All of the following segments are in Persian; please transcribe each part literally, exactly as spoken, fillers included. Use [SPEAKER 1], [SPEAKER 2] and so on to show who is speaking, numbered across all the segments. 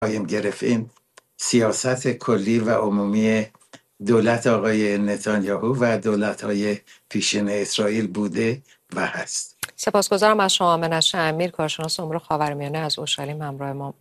[SPEAKER 1] قایم گرفت. این سیاست کلی و عمومی دولت آقای نتانیاهو و دولت‌های پیشین اسرائیل بوده و هست.
[SPEAKER 2] سپاسگزارم از شما منش امیر، کارشناس امور خاورمیانه از اورشلیم همراه ما.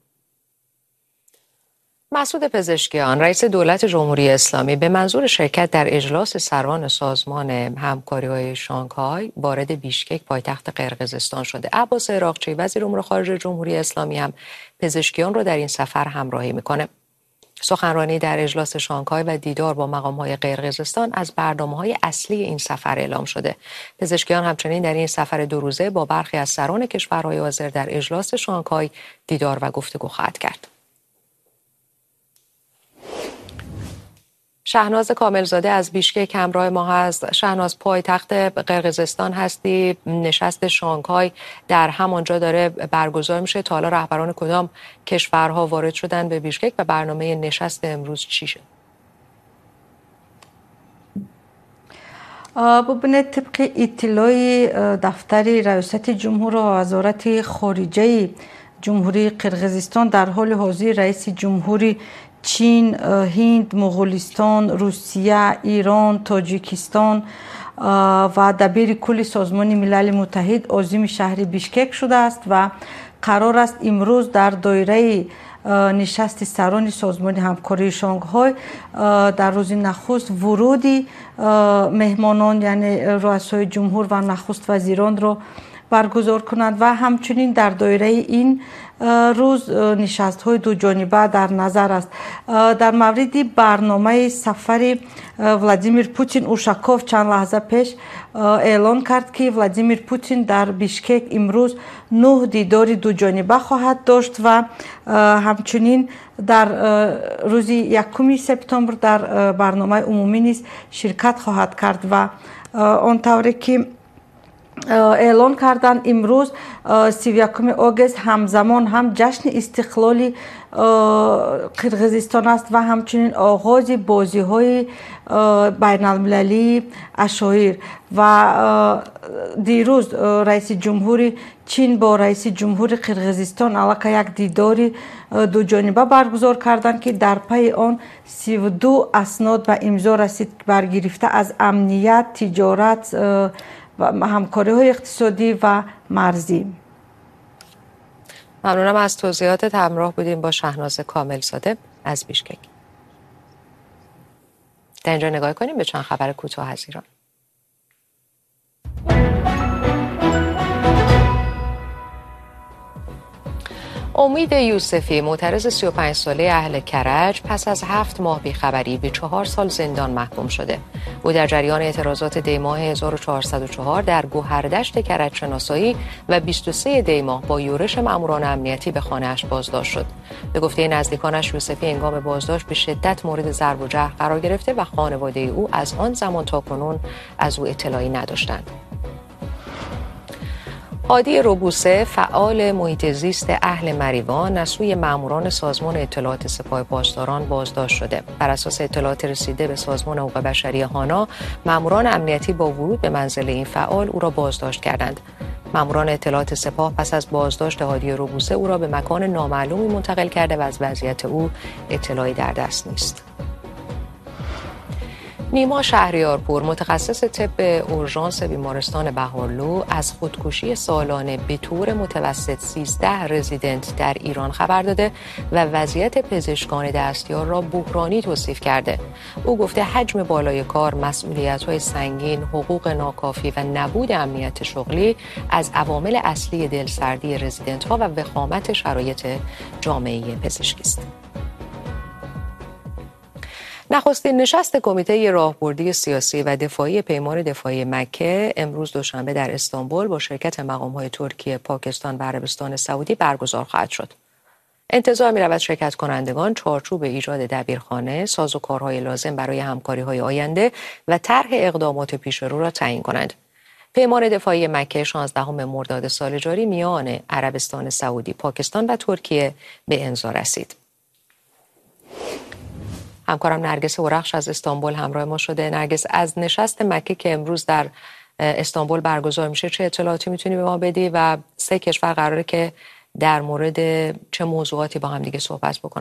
[SPEAKER 2] مسعود پزشکیان رئیس دولت جمهوری اسلامی به منظور شرکت در اجلاس سران سازمان همکاری‌های شانگهای وارد بیشکک پایتخت قرقیزستان شده. عباس عراقچی وزیر امور خارجه جمهوری اسلامی هم پزشکیان رو در این سفر همراهی میکنه. سخنرانی در اجلاس شانگهای و دیدار با مقام‌های قرقیزستان از برنامه‌های اصلی این سفر اعلام شده. پزشکیان همچنین در این سفر دو روزه با برخی از سران کشورهای حاضر در اجلاس شانگهای دیدار و گفتگو خواهد کرد. شهناز کاملزاده از بیشکک همراه ما هست. شهناز، پایتخت قرقیزستان هستی، نشست شانگهای در همانجا داره برگزار میشه. تا حالا رهبران کدام کشورها وارد شدن به بیشکک و برنامه نشست امروز چی شد؟
[SPEAKER 3] ببینید، طبق اطلاع دفتر ریاست جمهور و وزارت خارجه جمهوری قرقیزستان، در حال حاضر رئیس جمهوری چین، هند، مغولستان، روسیه، ایران، تاجیکستان و دبیر کل سازمان ملل متحد عازم شهر بیشکک شده است و قرار است امروز در دایره نشست سران سازمان همکاری شانگهای در روز نخست ورودی مهمانان یعنی رؤسای جمهور و نخست وزیران را برگزار کنند و همچنین در دایره این روز نشست های دو جانبه در نظر است. در مورد برنامه سفر ولادیمیر پوتین، اوشاکوف چند لحظه پیش اعلان کرد که ولادیمیر پوتین در بیشکک امروز نه دیدار دو جانبه خواهد داشت و همچنین در روز یکم سپتامبر در برنامه عمومی نیز شرکت خواهد کرد و آنطوری که اعلان کردن امروز سی و یکم آگوست همزمان هم جشن استقلال قرقیزستان است و همچنین آغاز بازی های بین المللی اشایر و دیروز رئیس جمهور چین با رئیس جمهور قرقیزستان علاقه یک دیدار دو جانبه برگزار کردند که در پی آن سی و دو اسناد و امضا رسید برگرفته از امنیت، تجارت و همکاری های اقتصادی و مرزی.
[SPEAKER 2] ممنونم از توضیحاتت. همراه بودیم با شهناز کاملزاده از بیشکک. در اینجا نگاه کنیم به چند خبر کوتاه از ایران. امید یوسفی، معترض سی و پنج ساله اهل کرج، پس از هفت ماه بیخبری به چهار سال زندان محکوم شده. او در جریان اعتراضات دیماه هزار و چهارصد و چهار در گوهردشت کرج شناسایی و بیست و سه دیماه با یورش ماموران امنیتی به خانه‌اش بازداشت شد. به گفته نزدیکانش، یوسفی هنگام بازداشت به شدت مورد ضرب و جرح قرار گرفته و خانواده او از آن زمان تا کنون از او اطلاعی نداشتند. هادی روبوسه، فعال محیط زیست اهل مریوان، از سوی ماموران سازمان اطلاعات سپاه پاسداران بازداشت شده. بر اساس اطلاعات رسیده به سازمان حقوق بشری هانا، ماموران امنیتی با ورود به منزل این فعال او را بازداشت کردند. ماموران اطلاعات سپاه پس از بازداشت هادی روبوسه او را به مکان نامعلومی منتقل کرده و از وضعیت او اطلاعی در دست نیست. نیما شهریارپور، متخصص طب اورژانس بیمارستان بهارلو، از خودکشی سالانه به طور متوسط سیزده رزیدنت در ایران خبر داده و وضعیت پزشکان دستیار را بحرانی توصیف کرده. او گفته حجم بالای کار، مسئولیت‌های سنگین، حقوق ناکافی و نبود امنیت شغلی از عوامل اصلی دلسردی رزیدنت‌ها و وخامت شرایط جامعه پزشکی است. نخستین نشست کمیته راهبردی سیاسی و دفاعی پیمان دفاعی مکه امروز دوشنبه در استانبول با شرکت مقام‌های ترکیه، پاکستان و عربستان سعودی برگزار خواهد شد. انتظار می‌رود شرکت کنندگان چارچوب ایجاد دبیرخانه، سازوکارهای لازم برای همکاری‌های آینده و طرح اقدامات پیش‌رو را تعیین کنند. پیمان دفاعی مکه شانزدهم مرداد سال جاری میان عربستان سعودی، پاکستان و ترکیه به امضا رسید. همکارم نرگس هورخش از استانبول همراه ما شده. نرگس، از نشست مکه که امروز در استانبول برگزار میشه چه اطلاعاتی میتونی به ما بدی و سه کشور قراره که در مورد چه موضوعاتی با هم دیگه صحبت بکنن.